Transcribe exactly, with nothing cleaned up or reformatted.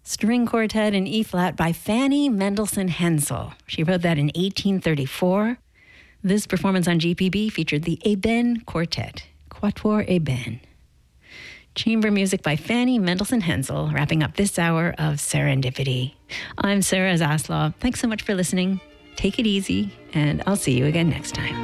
String Quartet in E-flat by Fanny Mendelssohn Hensel. She wrote that in eighteen thirty-four. This performance on G P B featured the Eben Quartet, Quatuor Eben. Chamber music by Fanny Mendelssohn Hensel, wrapping up this hour of Serendipity. I'm Sarah Zaslow. Thanks so much for listening. Take it easy, and I'll see you again next time.